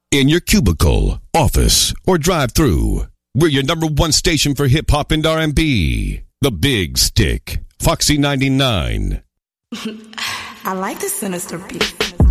in your cubicle, office, or drive-through. We're your number one station for hip-hop and R&B. The Big Stick, Foxy 99. I like the sinister beat.